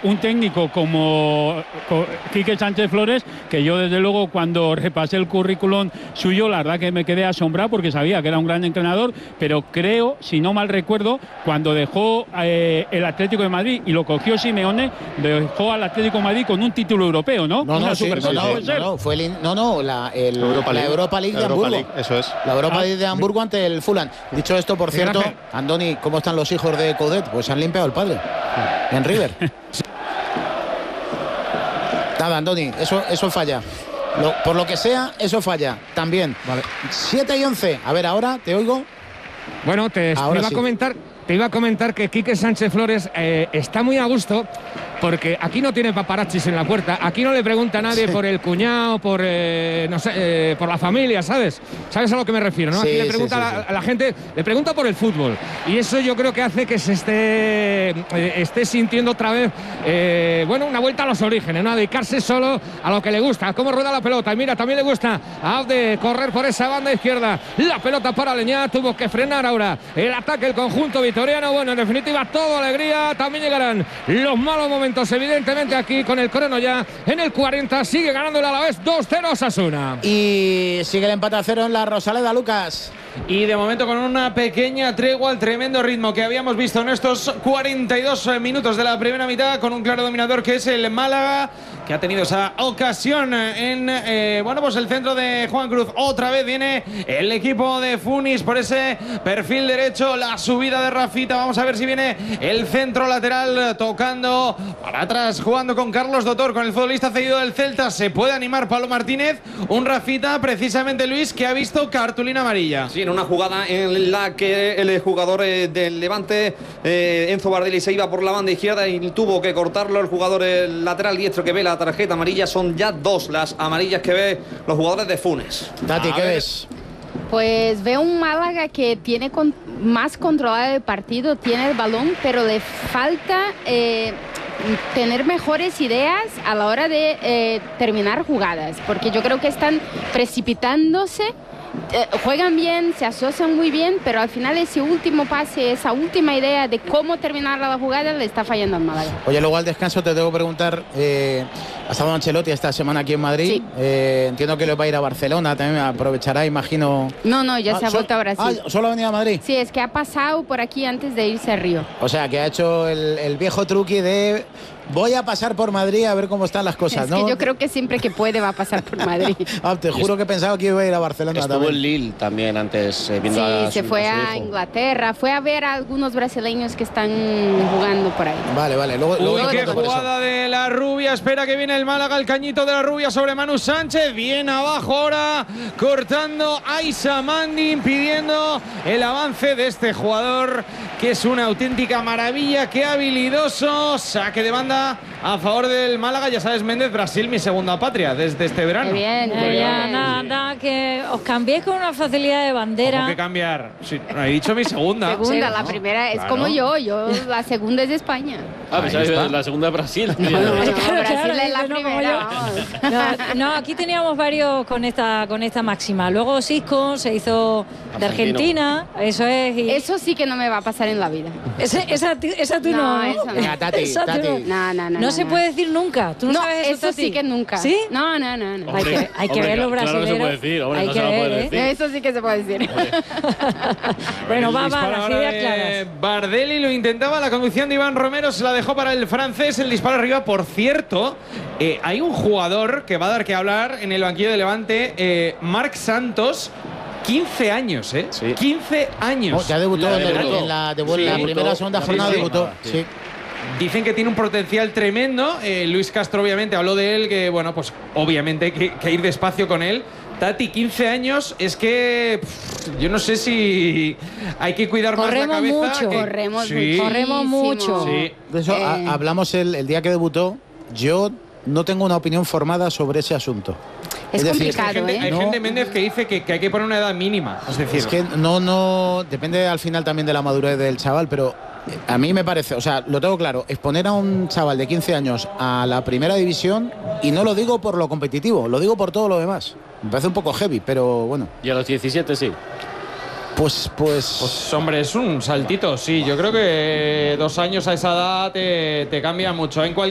un técnico como Quique Sánchez Flores, que yo desde luego cuando repasé el currículum suyo, la verdad que me quedé asombrado porque sabía que era un gran entrenador, pero creo, si no mal recuerdo, cuando dejó el Atlético de Madrid y lo cogió Simeone, dejó al Atlético de Madrid con un título europeo, ¿no? No, fue la Europa League de Hamburgo. Eso es. La Europa League de Hamburgo ante el Fulham. Dicho esto, por cierto, Andoni, ¿cómo están los hijos de Coudet? Pues han limpiado el padre en River. Nada, Andoni, eso falla. Por lo que sea, eso falla también. Vale. 7:11. A ver, ahora te oigo. Bueno, te iba a comentar que Quique Sánchez Flores está muy a gusto porque aquí no tiene paparazzis en la puerta, aquí no le pregunta a nadie por el cuñado, por no sé, por la familia, ¿sabes? ¿Sabes a lo que me refiero, no? Aquí le pregunta a la gente, le pregunta por el fútbol y eso yo creo que hace que se esté sintiendo otra vez, bueno, una vuelta a los orígenes, ¿no? A dedicarse solo a lo que le gusta, a cómo rueda la pelota. Y mira, también le gusta a Abde correr por esa banda izquierda, la pelota para Aleñá, tuvo que frenar ahora el ataque, el conjunto vitoriano. Bueno, en definitiva, todo alegría. También llegarán los malos momentos, evidentemente, aquí con el crono ya en el 40. Sigue ganando el Alavés 2-0 Osasuna. Y sigue el empate a 0 en la Rosaleda, Lucas. Y de momento con una pequeña tregua al tremendo ritmo que habíamos visto en estos 42 minutos de la primera mitad, con un claro dominador que es el Málaga, que ha tenido esa ocasión en bueno, pues el centro de Juan Cruz. Otra vez viene el equipo de Funis por ese perfil derecho, la subida de Rafita. Vamos a ver si viene el centro lateral tocando para atrás, jugando con Carlos Dotor, con el futbolista cedido del Celta. Se puede animar Pablo Martínez, un Rafita precisamente, Luis, que ha visto cartulina amarilla. Sí, en una jugada en la que el jugador del Levante, Enzo Bardelli, se iba por la banda izquierda y tuvo que cortarlo. El jugador lateral diestro que ve la tarjeta amarilla, son ya 2 las amarillas que ve los jugadores de Funes. Tati, ¿qué ves? Pues veo un Málaga que tiene más controlado el partido, tiene el balón, pero le falta tener mejores ideas a la hora de terminar jugadas, porque yo creo que están precipitándose. Juegan bien, se asocian muy bien, pero al final ese último pase, esa última idea de cómo terminar la jugada le está fallando al Málaga. Oye, luego al descanso te debo preguntar, ha estado Ancelotti esta semana aquí en Madrid, sí. Entiendo que le va a ir a Barcelona, también aprovechará, imagino. No, ya se ha vuelto a Brasil. ¿Solo ha venido a Madrid? Sí, es que ha pasado por aquí antes de irse a Río. O sea, que ha hecho el viejo truqui de... Voy a pasar por Madrid a ver cómo están las cosas, ¿no? Es que yo creo que siempre que puede va a pasar por Madrid. Te juro que pensaba que iba a ir a Barcelona. Estuvo también. en Lille también antes. Sí, se fue a Inglaterra, fue a ver a algunos brasileños que están jugando por ahí. Vale. Luego qué jugada de la Rubia. Espera que viene el Málaga, el cañito de la Rubia sobre Manu Sánchez. Bien abajo ahora, cortando a Isa Mandi, impidiendo el avance de este jugador, que es una auténtica maravilla. Qué habilidoso. Saque de banda a favor del Málaga. Ya sabes, Méndez, Brasil, mi segunda patria desde este verano. Qué bien. Nada, que os cambiéis con una facilidad de bandera. ¿Cómo que cambiar? Sí, no he dicho mi segunda. Segunda, la primera es como yo la segunda es de España. Pues la segunda de Brasil. Brasil es la primera. No, aquí teníamos varios con esta máxima. Luego Sisco se hizo de Argentina. Eso es. Eso sí que no me va a pasar en la vida. Esa tú no. Eso no. Venga, Tati. No se puede decir nunca. ¿Tú no sabes eso, Tati? Sí que nunca. ¿Sí? No. Hay que ver los brasileños. Claro que se puede decir. Hombre, no se puede decir. Eso sí que se puede decir. Bueno, va, las ideas claras. Bardelli lo intentaba, la conducción de Iván Romero se la dejó para el francés, el disparo arriba. Por cierto, hay un jugador que va a dar que hablar en el banquillo de Levante, Marc Santos. 15 años, ¿eh? Sí. 15 años. Ya debutó en la primera o segunda jornada, debutó. Sí. Dicen que tiene un potencial tremendo. Luis Castro obviamente habló de él, que bueno, pues obviamente que ir despacio con él. Tati, 15 años, es que yo no sé si hay que cuidar más la cabeza. Corremos mucho. Sí. De eso hablamos el día que debutó. Yo no tengo una opinión formada sobre ese asunto. Es complicado, hay gente, Méndez, que dice que hay que poner una edad mínima. Es decir, es que no depende al final también de la madurez del chaval, pero a mí me parece, o sea, lo tengo claro, exponer a un chaval de 15 años a la primera división, y no lo digo por lo competitivo, lo digo por todo lo demás. Me parece un poco heavy, pero bueno. Y a los 17 sí. Pues hombre, es un saltito, sí. Yo creo que 2 años a esa edad te cambia mucho. En cualquier